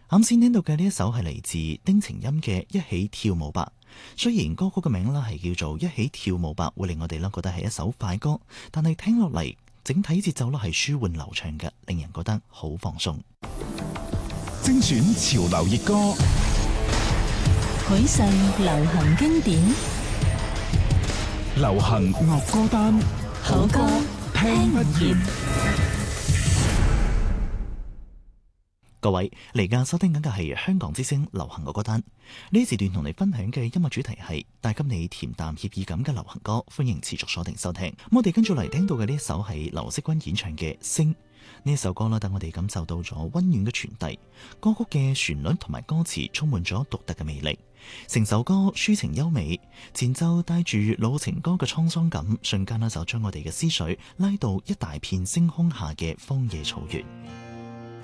啱先聽到嘅呢一首係嚟自丁程鑫嘅《一起跳舞吧》。雖然歌曲嘅名啦係叫做《一起跳舞吧》，會令我哋覺得係一首快歌，但係聽落嚟整體節奏係舒緩流暢嘅，令人覺得好放鬆。 精選潮流熱歌， 許世流行經典， 流行樂歌單， 好歌聽不厭。 各位，嚟家收聽緊嘅係香港之聲流行樂歌單。呢時段同你分享嘅音樂主題係帶給你恬淡愜意感嘅流行歌，歡迎持續鎖定收聽。我哋跟住嚟聽到嘅呢一首係劉惜君演唱嘅《星》。呢一首歌啦，等我哋感受到咗溫暖嘅傳遞。歌曲嘅旋律同埋歌詞充滿咗獨特嘅魅力，成首歌抒情優美，前奏帶住老情歌嘅滄桑感，瞬間就將我哋嘅思緒拉到一大片星空下嘅荒野草原。